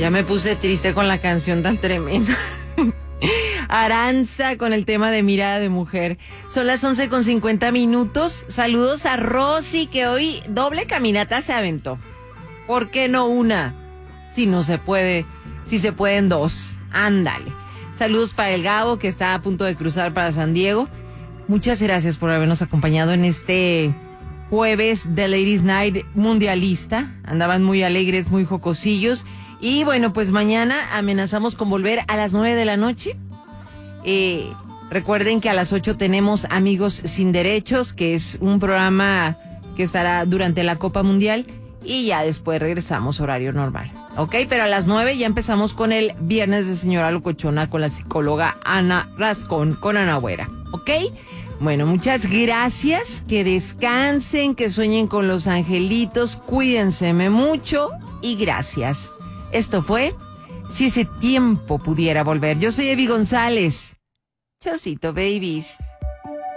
Ya me puse triste con la canción tan tremenda. Aranza con el tema de Mirada de Mujer. Son las 11:50. Saludos a Rosy, que hoy doble caminata se aventó. ¿Por qué no una? Si no se puede, si se pueden dos. Ándale. Saludos para el Gabo, que está a punto de cruzar para San Diego. Muchas gracias por habernos acompañado en este jueves de Ladies Night mundialista. Andaban muy alegres, muy jocosillos. Y bueno, pues mañana amenazamos con volver a las 9 de la noche. Recuerden que a las 8 tenemos Amigos Sin Derechos, que es un programa que estará durante la Copa Mundial. Y ya después regresamos horario normal. ¿Ok? Pero a las 9 ya empezamos con el Viernes de Señora Locochona con la psicóloga Ana Rascón, con Ana Güera. ¿Ok? Bueno, muchas gracias. Que descansen, que sueñen con los angelitos. Cuídense mucho y gracias. Esto fue Si ese tiempo pudiera volver. Yo soy Evi González. Chaucito, babies.